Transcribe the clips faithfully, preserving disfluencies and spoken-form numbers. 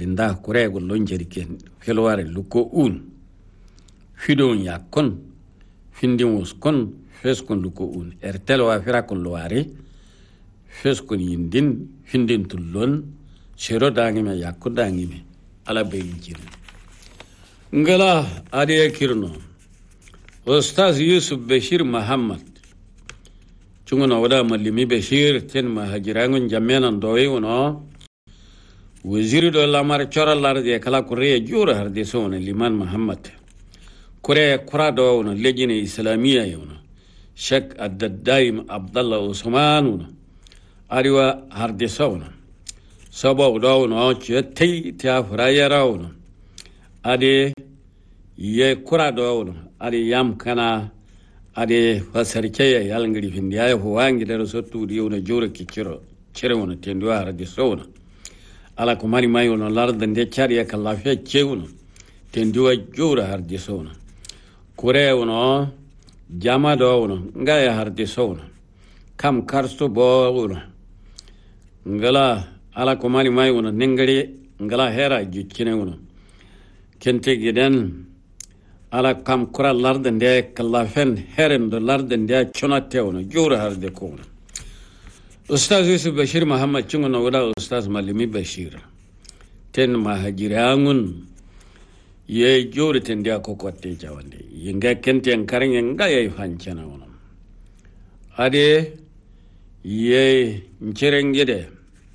rinda kure gullon jerken felware luko un fidon yakon findin uskon feskon luko un ertelo wa fira kon loare feskon yindin findin tullon shero dangime yakko dangime ala beyinjir ngala ade kirno Ustaz Yusuf Bashir Muhammad chunguna wada malimi Bashir ten mahajirangun jamenan doyi uno waziri do lamar chora lar de kala kuriya jura har de sona liman Muhammad kure kura do uno lejine islamiyya uno Sheikh Ad-Daim Abdullah Usman uno ariwa har de sona sabo do uno chete ta furayara uno ade ye kura do uno ade yam kana ade fasarke ya yalngiri findi ay ho wangi der so tudi uno jura kiciro cire uno tendo har de sona ala ko mari mayo no larda de chariya kala fe chewno tendo jura har de sona kure uno jama do uno ngaya har de sona kam karsto bo uno ngala ala ko mari mayo no nengari ngala hera jukkine uno kente giden ala kam kura larda de kala fen heren do larda de chonate uno jura har de ko Ustaz Yusuf Bashir Muhammad chunguna wada Ustaz Malimi Bashir ten mahajirangun ye jori ten dia kokotte jawande yinga kente en karin nga ye fanchana wono ade ye ncherengede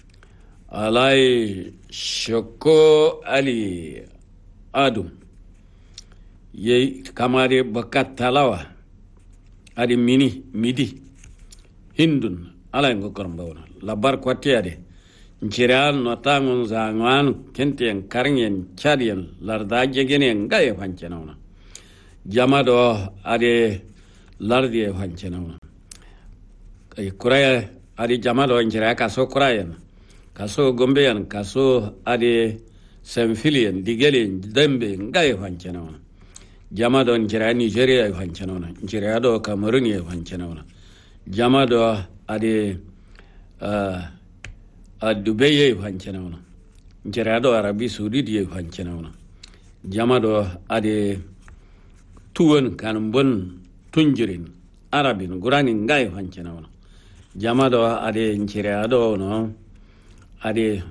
alai shoko ali adum ye kamare bakat talawa ade mini midi hindun ala ngo koromba wona labar kwatiade nchiral no tangun zangwan kente en karngen chadien larda jegene ngaye fanchena wona jamado ade lardi e fanchena wona ay kuraya ade jamado nchira kaso kurayen kaso gombeyan kaso ade semfilien digelen dembe ngaye fanchena wona jamado nchira Nigeria e fanchena wona nchira do Cameroon e fanchena wona jamado ade uh, a Dubai ye fanchena wona njerado Arabi Saudi ye fanchena wona jamado ade tuwon kan bon tunjirin arabin gurani ngai fanchena wona jamado ade njerado no ade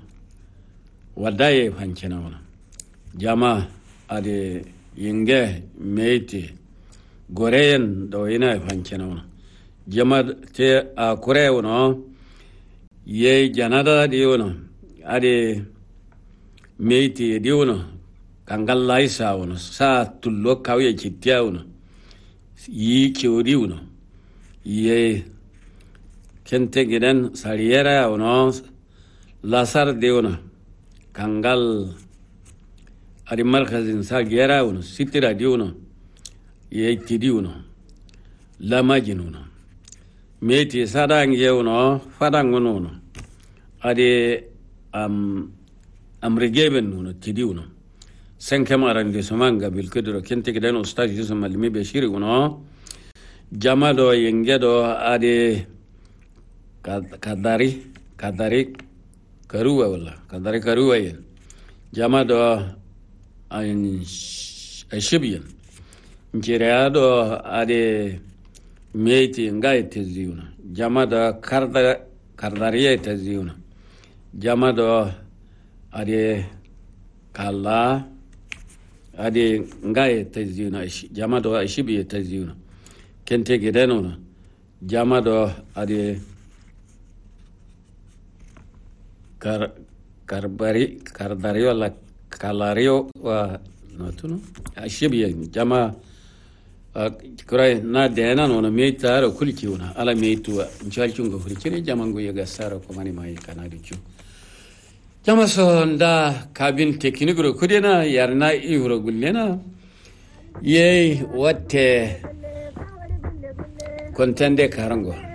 wadaye fanchena wona jama ade yinge meiti goreyen do ina fanchena wona jama te a kure wono ye janada di wono ade meiti di wono kangal laisa wono sa tullo kawye chitya wono yi kiori wono ye kente gidan sariera wono lasar di wono kangal ade markazin sa gera wono sitira di wono ye tidi wono lamajin wono meti sadang yewno fadang ngono ade am amregeben no tidiuno cinquième arrondissement gabil kedro kente gidan Ustaz Yusuf Malimi Bashir uno jamado yengedo ade kadari kadari karuwa wala kadari karuwa yen jamado ayin ashibiyan njirado ade meiti ngai teziuna jamada karda kardariye teziuna jamado ade kala ade ngai teziuna jamado ashibi teziuna kente gedeno jamado ade kar karbari kardariyo la kalario wa notuno ashibi jama kurai na dena no na meita ro kulki una ala meitua nchal chungo furikire jamango yaga sara ko mani mai kanadi chu jama so nda kabin teknikro kudena yarna ihro gullena ye watte kontende karango